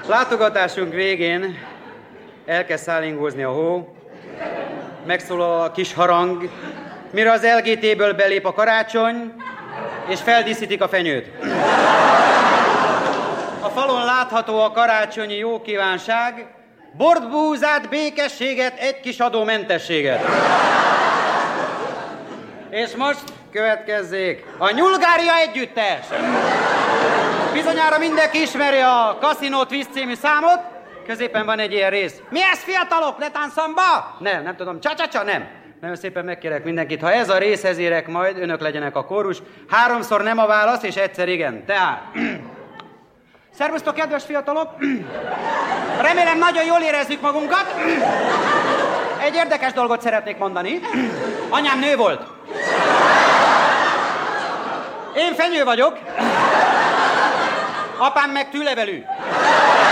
Látogatásunk végén elkezd szállingózni a hó, megszólal a kis harang, mire az LGT-ből belép a karácsony, és feldíszítik a fenyőt. A falon látható a karácsonyi jókívánság, bort, búzát, békességet, egy kis adómentességet. És most következzék a Nyulgária együttes. Bizonyára mindenki ismeri a Casino Twist című számot, középen van egy ilyen rész. Mi ez, fiatalok, letánszamba? Nem tudom, csa-csa-csa, nem. Nagyon szépen megkérek mindenkit, ha ez a részhez érek majd, önök legyenek a kórus. 3-szor nem a válasz, és egyszer igen. Tehát... Szervusztok, kedves fiatalok! Remélem, nagyon jól érezzük magunkat. Egy érdekes dolgot szeretnék mondani. Anyám nő volt. Én fenyő vagyok. Apám meg tűlevelű.